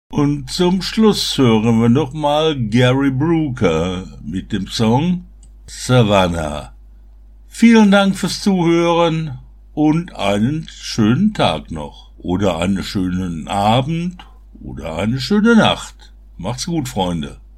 Und zum Schluss hören wir nochmal Gary Brooker mit dem Song Savannah. Vielen Dank fürs Zuhören und einen schönen Tag noch. Oder einen schönen Abend oder eine schöne Nacht. Macht's gut, Freunde.